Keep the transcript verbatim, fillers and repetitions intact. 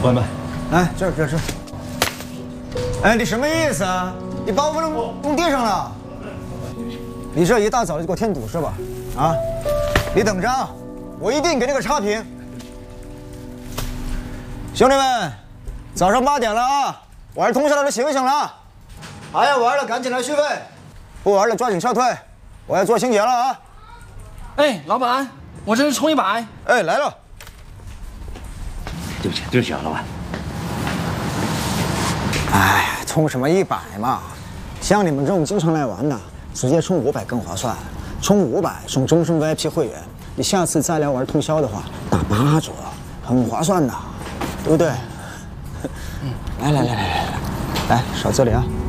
外卖。 哎，这这这。哎，你什么意思啊？你把我弄弄地上了？你这一大早就给我添堵是吧？啊！你等着啊，我一定给你个差评。兄弟们，早上八点了啊，晚上通宵的都醒一醒了。还要玩的赶紧来续费，不玩的抓紧撤退。我要做清洁了啊！ 哎，老板，我这是充一百。 哎，来了。 对不起，对不起啊，老板。 哎，充什么一百嘛？像你们这种经常来玩的，直接充五百更划算。充五百送终身 V I P 会员，你下次再来玩通宵的话，打八折，很划算的，对不对？嗯，来来来来来来，来，少这里啊。